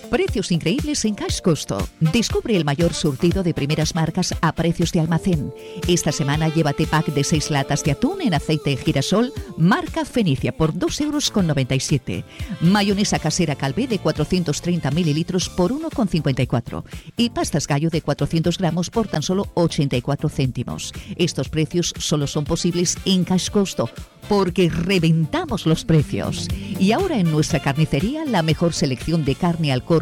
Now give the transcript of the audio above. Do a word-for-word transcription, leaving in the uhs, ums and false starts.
Precios increíbles en Cash Costo. Descubre el mayor surtido de primeras marcas a precios de almacén. Esta semana llévate pack de seis latas de atún en aceite de girasol, marca Fenicia, por dos euros con noventa y siete. Mayonesa casera Calvé de cuatrocientos treinta mililitros por uno con cincuenta y cuatro. Y pastas gallo de cuatrocientos gramos por tan solo ochenta y cuatro céntimos. Estos precios solo son posibles en Cash Costo, porque reventamos los precios. Y ahora en nuestra carnicería, la mejor selección de carne al corte